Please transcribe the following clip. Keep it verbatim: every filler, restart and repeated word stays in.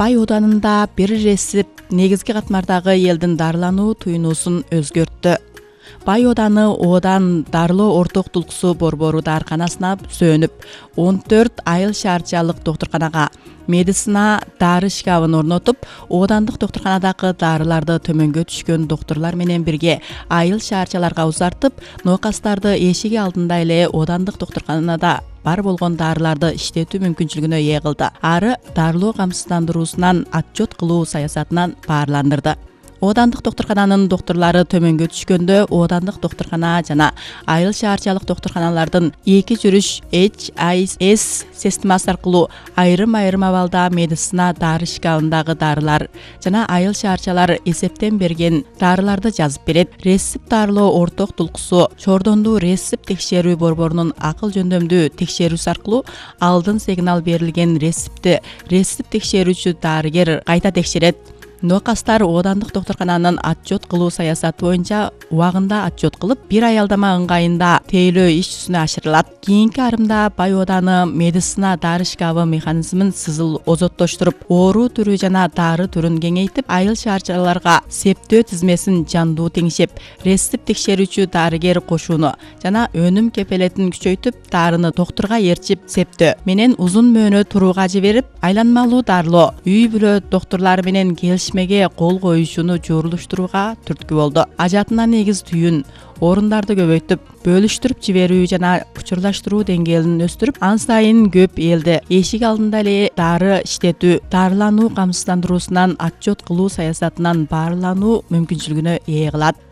Бай оданында бир ресип негизги катмардагы элдин дарылануу туюнуусун өзгөрттү. Бай оданы Одан дарылоо ортоктулуксу борбору дарыканасына сөнүп, он төрт айыл шаарчалык доктурканага медицина дары шкафын орнотуп, Одандык доктурканадагы дарыларды төмөнгө түшкөн доктурлар менен бирге айыл шаарчаларга узартып, нокастарды эшиги алдында эле Одандык доктурканада бар болгон дарыларды иштетүү мүмкүнчүлүгүнө ээ кылды. Ары дарылоо камсыздандыруусунан отчет кылуу саясатынан баарландырды. Одандык доктуркананын доктурлары төмөнгө түшкөндө Одандык доктуркана жана айыл шаарчалык доктурканалардын эки жүрүш эйч ай эс системасы аркылуу айрым-айрым абалда медицина дары шкафындагы дарылар жана айыл шаарчалар эсептен берген дарыларды жазып берет. Ресип дарылоо ортоктулуксу Чордондуу ресип текшерүү борборунун акыл жөндөмдүү текшерүүсү аркылуу алдын сигнал берилген ресипти ресип текшерүүчү дарыгер кайта текшерет. Нокастар Одандык доктуркананын отчет кылуу саясаты боюнча убагында отчет кылып, бир аялдама ыңгайында тейлөө иш жүзүнө ашырылат. Кийинки арымда Бай Оданы медицина дары шкафы механизмин сызыл озоттоштуруп, оору түрү жана дары түрүн кеңейтип, айыл шаарчаларга септөө тизмесин жандуу теңшеп, ресип текшерүүчү дарыгер кошууну жана өнүм кепелетин күчөйтүп, дарыны доктурга ээрчип септөө менен узун мөөнөт турууга жиберип, айланмалуу дарылоо үй бүлө доктурлары менен келишмеге кол коюшуну жуурулуштурууга түрткү болду. Ажатына негиз түйүн орундарды көбөйтүп, бөлүштүрүп жиберүү жана учурлаштыруу деңгээлин өстүрүп, ан сайын көп элди эшик алдында эле дары иштетүү, дарылануу камсыздандыруусунан отчет кылуу саясатынан баарлануу мүмкүнчүлүгүнө ээ кылат.